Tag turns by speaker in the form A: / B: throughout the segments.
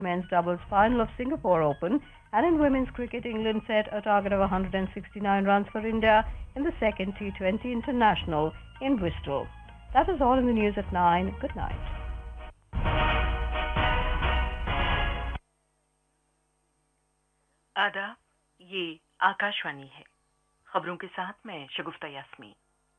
A: men's doubles final of Singapore Open, and in women's cricket, England set a target of 169 runs for India in the second T20 international in Bristol. That is all in the news at 9. Good night.
B: आदाब, ये आकाशवाणी है। खबरों के साथ मैं शगुफ्ता यास्मीन।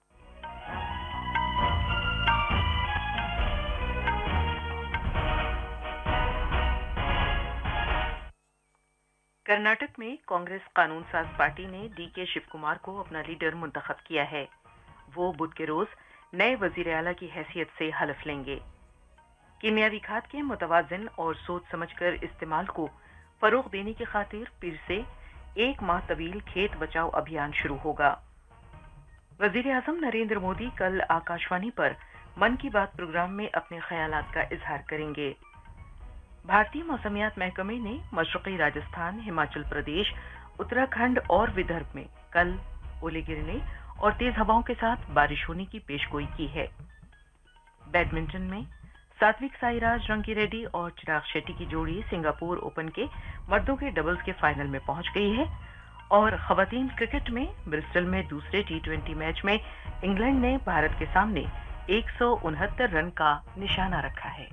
B: कर्नाटक में कांग्रेस कानून साज पार्टी ने डीके शिव कुमार को अपना लीडर मुंतखब किया है। वो बुध के रोज नए वजीर आला की हैसियत से हलफ लेंगे। कीमियावी खाद के मुतवाजिन और सोच समझकर इस्तेमाल को फरोग देने की खातिर फिर से 1 माह तवील खेत बचाओ अभियान शुरू होगा। वजीर आजम नरेंद्र मोदी कल आकाशवाणी पर मन की बात प्रोग्राम में अपने ख्यालात का इजहार करेंगे। भारतीय मौसमियात महकमे ने मशरक़ी राजस्थान, हिमाचल प्रदेश, उत्तराखंड और विदर्भ में कल ओले गिरने और तेज हवाओं के साथ बारिश होने की पेशगोई की है। बैडमिंटन में सात्विक साईराज रंकीरेड्डी और चिराग शेट्टी की जोड़ी सिंगापुर ओपन के मर्दों के डबल्स के फाइनल में पहुंच गई है। और खवातीन क्रिकेट में ब्रिस्टल में दूसरे T20 मैच में इंग्लैंड ने भारत के सामने 169 रन का निशाना रखा है।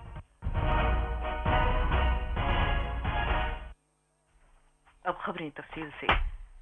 B: अब खबरें तफसील से।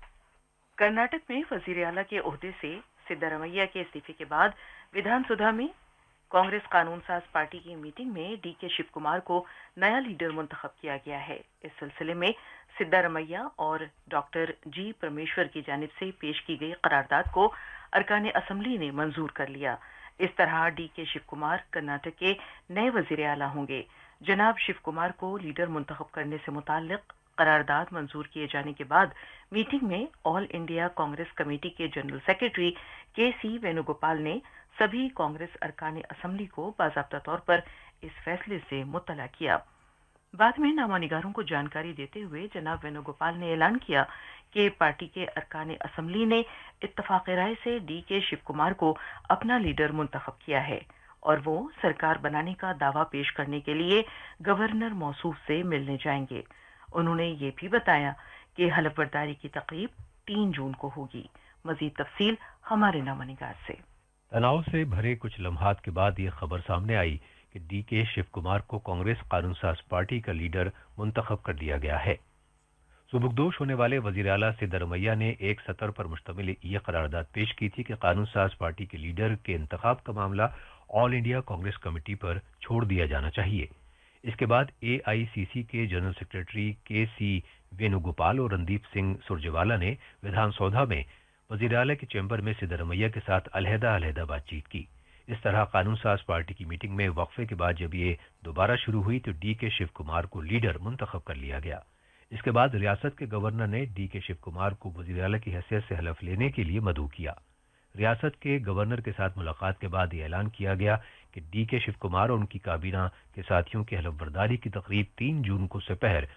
B: कर्नाटक में वजीर आला के ओहदे से सिद्धारमैया के इस्तीफे के बाद विधानसभा में कांग्रेस कानून साज पार्टी की मीटिंग में डीके शिव कुमार को नया लीडर मुंतखब किया गया है। इस सिलसिले में सिद्धारमैया और डॉक्टर जी परमेश्वर की जानिब से पेश की गई करारदाद को अरकान असम्बली ने मंजूर कर लिया। इस तरह डीके शिव कुमार कर्नाटक के नए वजीर आला होंगे। जनाब शिव कुमार को लीडर मुंतखब करने से मुताल्लिक करारदाद मंजूर किए जाने के बाद मीटिंग में ऑल इंडिया कांग्रेस कमेटी के जनरल सेक्रेटरी के.सी. वेणुगोपाल ने सभी कांग्रेस अरकान असम्बली को बाज़ाब्ता तौर पर इस फैसले से मुत्तला किया। बाद में नामानिगारों को जानकारी देते हुए जनाब वेणुगोपाल ने ऐलान किया कि पार्टी के अरकान असम्बली ने इत्तफाक राय से डीके शिव कुमार को अपना लीडर मुंतखब किया है और वो सरकार बनाने का दावा पेश करने के लिए गवर्नर मौसूफ से मिलने जाएंगे। उन्होंने ये भी बताया कि हलफबर्दारी की तकरीब 3 जून को होगी। मजीद तफसील हमारे नामानिगार से।
C: तनाव से भरे कुछ लम्हात के बाद ये खबर सामने आई कि डीके शिव कुमार को कांग्रेस कानून साज पार्टी का लीडर मुंतखब कर दिया गया है। सुबुकदोश होने वाले वजीर आला सिद्धारमैया ने एक सतर पर मुश्तमिल ये करारदाद पेश की थी कि कानून साज पार्टी के लीडर के इंतखाब का मामला ऑल इंडिया कांग्रेस कमेटी पर छोड़ दिया जाना चाहिए। इसके बाद AICC के जनरल सेक्रेटरी के.सी. वेणुगोपाल और रणदीप सिंह सुरजेवाला ने विधानसौधा में वजीर आला के चैम्बर में सिद्धारमैया के साथ अलहदा बातचीत की। इस तरह कानून साज पार्टी की मीटिंग में वक्फे के बाद जब ये दोबारा शुरू हुई तो डीके शिव कुमार को लीडर मुंतखब कर लिया गया। इसके बाद रियासत के गवर्नर ने डीके शिव कुमार को वजीर आला की हैसियत से हलफ लेने के लिए मदऊ किया। रियासत के गवर्नर के साथ मुलाकात के बाद ये ऐलान किया गया कि डीके शिव कुमार और उनकी काबीना के साथियों की हलफबर्दारी की तकरीब 3 जून को दोपहर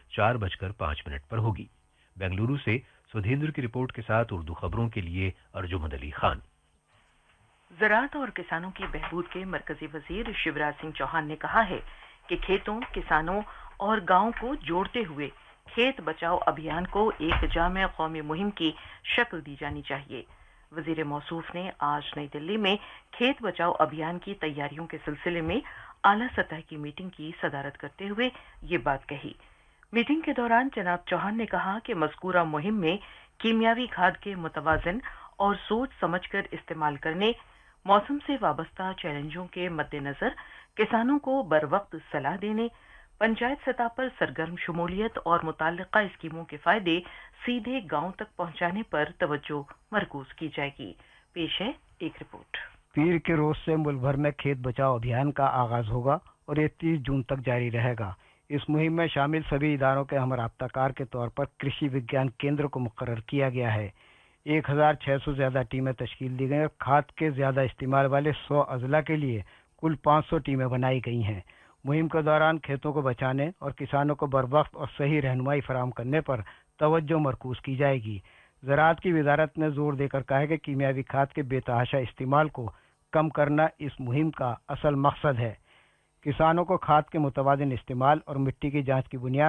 C: 4:05 पर होगी। बेंगलुरु से सुधींद्र की रिपोर्ट के साथ उर्दू खबरों के लिए अर्जुमंद अली खान।
B: ज़राअत और किसानों की बहबूद के मरकजी वजीर शिवराज सिंह चौहान ने कहा है कि खेतों, किसानों और गांवों को जोड़ते हुए खेत बचाओ अभियान को एक जामे कौमी मुहिम की शक्ल दी जानी चाहिए। वजीर मौसूफ ने आज नई दिल्ली में खेत बचाओ अभियान की तैयारियों के सिलसिले में आला सतह की मीटिंग की सदारत करते हुए ये बात कही। मीटिंग के दौरान जनाब चौहान ने कहा कि मज़कूरा मुहिम में कीमियावी खाद के मुतवाज़िन और सोच समझकर इस्तेमाल करने, मौसम से वाबस्ता चैलेंजों के मद्देनज़र किसानों को बरवक्त सलाह देने, पंचायत सतह पर सरगर्म शमूलियत और मुताल्लिका स्कीमों के फायदे सीधे गांव तक पहुंचाने पर तवज्जो मरकूज की जाएगी। पेश है एक रिपोर्ट।
D: पीर के रोज से मुल्क भर में खेत बचाओ अभियान का आगाज होगा और ये 30 जून तक जारी रहेगा। इस मुहिम में शामिल सभी इदारों के हमराब्ताकार के तौर पर कृषि विज्ञान केंद्र को मुकर्रर किया गया है। 1600 ज्यादा टीमें तश्कील दी गई और खाद के ज्यादा इस्तेमाल वाले 100 अजला के लिए कुल 500 टीमें बनाई गई हैं। मुहिम के दौरान खेतों को बचाने और किसानों को बरवक्त और सही रहनुमाई फराहम करने पर तवज्जो मरकूज की जाएगी। ज़राअत की वजारत ने जोर देकर कहा है कि कीमियावी खाद के बेतहाशा इस्तेमाल को कम करना इस मुहिम का असल मकसद है। किसानों को खाद के मुतवाज़िन इस्तेमाल और मिट्टी की जांच की बुनियाद